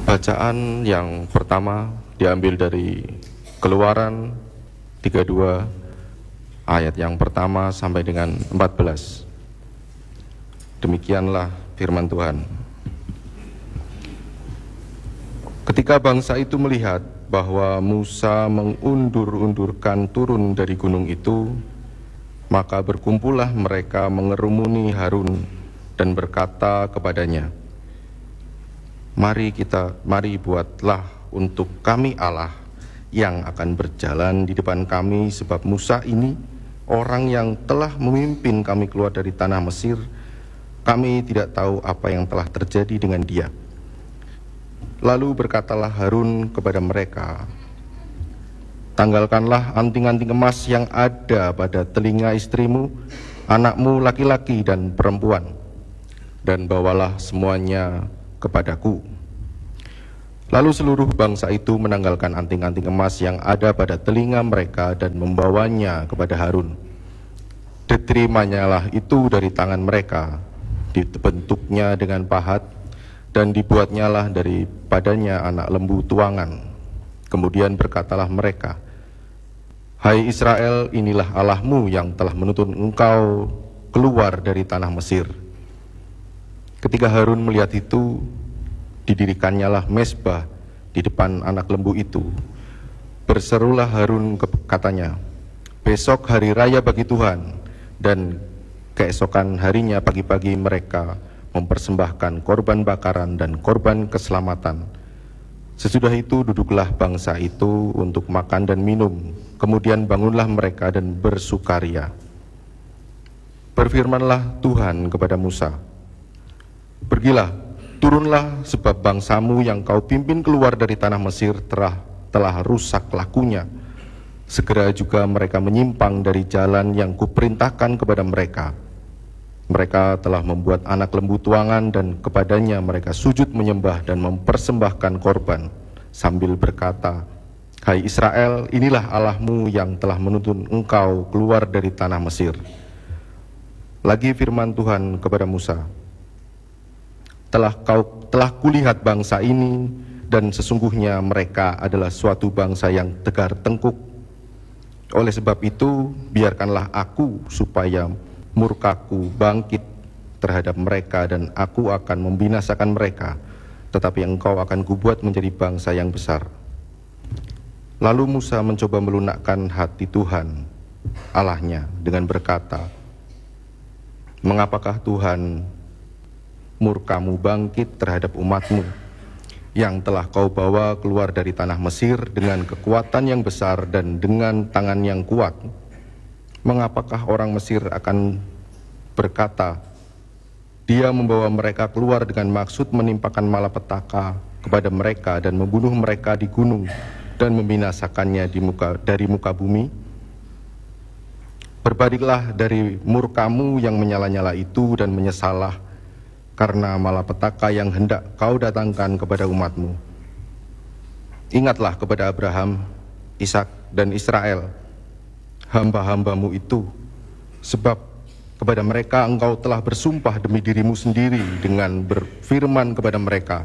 Bacaan yang pertama diambil dari Keluaran 32 ayat yang pertama sampai dengan 14. Demikianlah firman Tuhan. Ketika bangsa itu melihat bahwa Musa mengundur-undurkan turun dari gunung itu, maka berkumpullah mereka mengerumuni Harun dan berkata kepadanya, Mari buatlah untuk kami Allah yang akan berjalan di depan kami, sebab Musa ini orang yang telah memimpin kami keluar dari tanah Mesir. Kami tidak tahu apa yang telah terjadi dengan dia. Lalu berkatalah Harun kepada mereka, tanggalkanlah anting-anting emas yang ada pada telinga istrimu, anakmu laki-laki dan perempuan, dan bawalah semuanya kepadaku. Lalu seluruh bangsa itu menanggalkan anting-anting emas yang ada pada telinga mereka dan membawanya kepada Harun. Diterimanya itu dari tangan mereka, dibentuknya dengan pahat, dan dibuatnyalah daripadanya anak lembu tuangan. Kemudian berkatalah mereka, Hai Israel, inilah Allahmu yang telah menuntun engkau keluar dari tanah Mesir. Ketika Harun melihat itu, didirikannya mezbah di depan anak lembu itu. Berserulah Harun katanya, besok hari raya bagi Tuhan, dan keesokan harinya pagi-pagi mereka mempersembahkan korban bakaran dan korban keselamatan. Sesudah itu duduklah bangsa itu untuk makan dan minum. Kemudian bangunlah mereka dan bersukaria. Berfirmanlah Tuhan kepada Musa, pergilah, turunlah, sebab bangsamu yang kau pimpin keluar dari tanah Mesir telah rusak lakunya. Segera juga mereka menyimpang dari jalan yang kuperintahkan kepada mereka. Mereka telah membuat anak lembu tuangan, dan kepadanya mereka sujud menyembah dan mempersembahkan korban, sambil berkata, Hai Israel, inilah Allahmu yang telah menuntun engkau keluar dari tanah Mesir. Lagi firman Tuhan kepada Musa, telah kulihat bangsa ini, dan sesungguhnya mereka adalah suatu bangsa yang tegar tengkuk. Oleh sebab itu, biarkanlah aku supaya murkaku bangkit terhadap mereka, dan aku akan membinasakan mereka, tetapi engkau akan kubuat menjadi bangsa yang besar. Lalu Musa mencoba melunakkan hati Tuhan Allahnya dengan berkata, mengapakah Tuhan murkamu bangkit terhadap umatmu yang telah kau bawa keluar dari tanah Mesir dengan kekuatan yang besar dan dengan tangan yang kuat? Mengapakah orang Mesir akan berkata, dia membawa mereka keluar dengan maksud menimpakan malapetaka kepada mereka dan membunuh mereka di gunung dan membinasakannya dari muka bumi? Berbaliklah dari murkamu yang menyala-nyala itu dan menyesallah karena malapetaka yang hendak kau datangkan kepada umatmu. Ingatlah kepada Abraham, Ishak, dan Israel, hamba-hambamu itu, sebab kepada mereka engkau telah bersumpah demi dirimu sendiri dengan berfirman kepada mereka,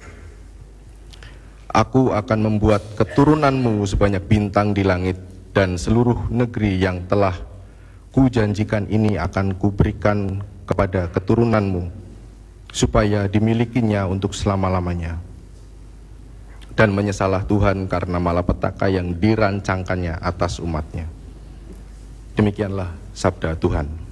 Aku akan membuat keturunanmu sebanyak bintang di langit, dan seluruh negeri yang telah kujanjikan ini akan kuberikan kepada keturunanmu, supaya dimilikinya untuk selama-lamanya. Dan menyesalah Tuhan karena malapetaka yang dirancangkannya atas umatnya. Demikianlah sabda Tuhan.